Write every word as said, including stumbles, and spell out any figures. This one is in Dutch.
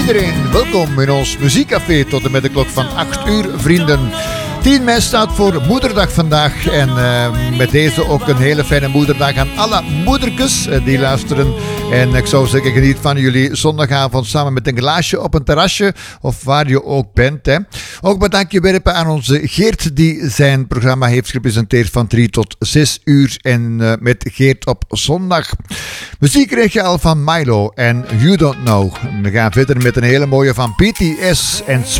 iedereen, welkom in ons muziekcafé tot en met de klok van acht uur, vrienden. tien mei staat voor Moederdag vandaag en uh, met deze ook een hele fijne moederdag aan alle moederkes uh, die luisteren. En ik zou zeggen, geniet van jullie zondagavond samen met een glaasje op een terrasje of waar je ook bent. Hè. Ook bedankt je werpen aan onze Geert die zijn programma heeft gepresenteerd van drie tot zes uur en uh, met Geert op zondag. Muziek kreeg je al van Milo en You Don't Know. We gaan verder met een hele mooie van B T S en Sweet